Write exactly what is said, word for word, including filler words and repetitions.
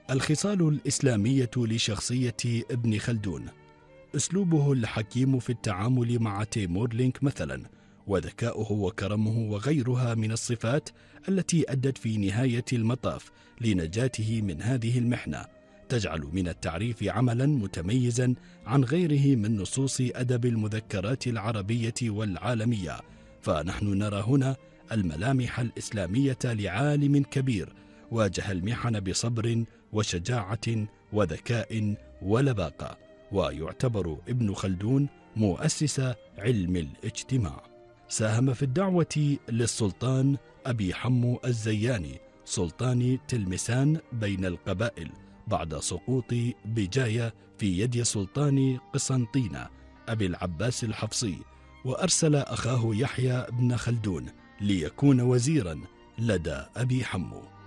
الخصال الإسلامية لشخصية ابن خلدون: أسلوبه الحكيم في التعامل مع تيمور لينك مثلا، وذكاؤه وكرمه وغيرها من الصفات التي أدت في نهاية المطاف لنجاته من هذه المحنة، تجعل من التعريف عملا متميزا عن غيره من نصوص أدب المذكرات العربية والعالمية. فنحن نرى هنا الملامح الإسلامية لعالم كبير واجه المحن بصبر وشجاعة وذكاء ولباقة، ويعتبر ابن خلدون مؤسس علم الاجتماع. ساهم في الدعوة للسلطان أبي حمو الزياني سلطان تلمسان بين القبائل بعد سقوط بجاية في يد سلطان قسنطينة أبي العباس الحفصي، وأرسل أخاه يحيى بن خلدون ليكون وزيرا لدى أبي حمو.